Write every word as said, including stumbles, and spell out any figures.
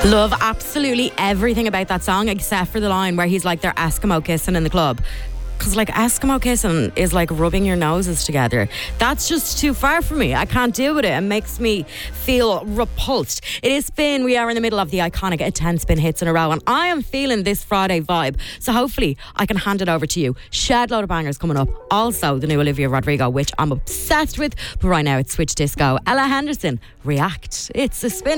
Love absolutely everything about that song except for the line where he's like, they're Eskimo kissing in the club. Because like Eskimo kissing is like rubbing your noses together. That's just too far for me. I can't deal with it. It makes me feel repulsed. It is Spin. We are in the middle of the iconic ten Spin hits in a row, and I am feeling this Friday vibe. So hopefully I can hand it over to you. Shed load of bangers coming up. Also the new Olivia Rodrigo, which I'm obsessed with. But right now it's Switch Disco. Ella Henderson, React. It's a Spin.